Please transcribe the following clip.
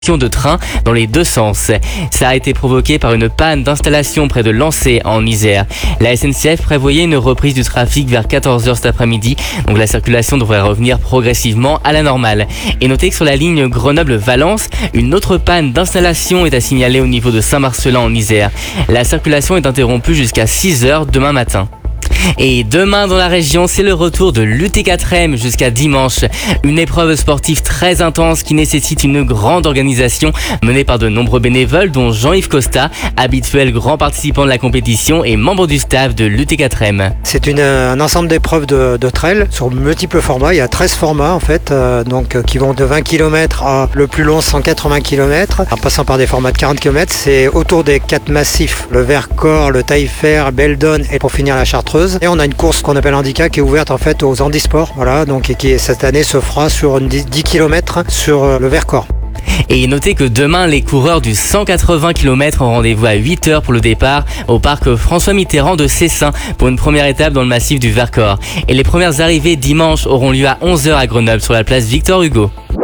de train dans les deux sens. Ça a été provoqué par une panne d'installation près de Lancey en Isère. La SNCF prévoyait une reprise du trafic vers 14h cet après-midi, donc la circulation devrait revenir progressivement à la normale. Et notez que sur la ligne Grenoble-Valence, une autre panne d'installation est à signaler au niveau de Saint-Marcelin en Isère. La circulation est interrompue jusqu'à 6h demain matin. Et demain dans la région, c'est le retour de l'UT4M jusqu'à dimanche. Une épreuve sportive très intense qui nécessite une grande organisation menée par de nombreux bénévoles dont Jean-Yves Costa, habituel grand participant de la compétition et membre du staff de l'UT4M. C'est un ensemble d'épreuves de trail sur multiples formats. Il y a 13 formats en fait, qui vont de 20 km à le plus long 180 km, en passant par des formats de 40 km. C'est autour des 4 massifs, le Vercors, le Taillefer, Beldon et pour finir la Chartreuse. Et on a une course qu'on appelle Handicap qui est ouverte en fait aux handisports, et qui cette année se fera sur 10 km sur le Vercors. Et notez que demain, les coureurs du 180 km ont rendez-vous à 8h pour le départ au parc François Mitterrand de Cessin pour une première étape dans le massif du Vercors. Et les premières arrivées dimanche auront lieu à 11h à Grenoble sur la place Victor Hugo.